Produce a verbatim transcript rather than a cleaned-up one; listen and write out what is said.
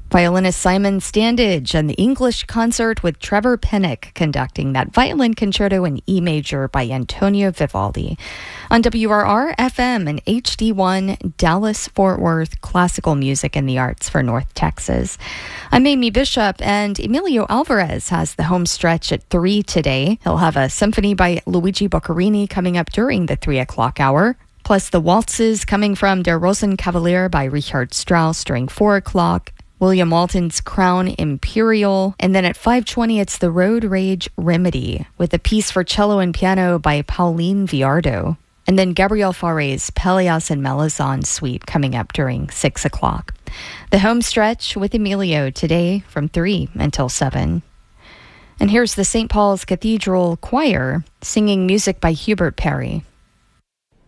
Violinist Simon Standage and the English Concert with Trevor Pinnock conducting that violin concerto in E major by Antonio Vivaldi. On W R R F M and H D one, Dallas-Fort Worth, classical music and the arts for North Texas. I'm Amy Bishop, and Emilio Alvarez has the home stretch at three today. He'll have a symphony by Luigi Boccherini coming up during the three o'clock hour. Plus the waltzes coming from Der Rosenkavalier by Richard Strauss during four o'clock. William Walton's Crown Imperial, and then at five twenty it's the Road Rage Remedy with a piece for cello and piano by Pauline Viardo. And then Gabriel Fauré's Pelléas and Melisande Suite coming up during six o'clock. The home stretch with Emilio today from three until seven. And here's the Saint Paul's Cathedral Choir singing music by Hubert Parry.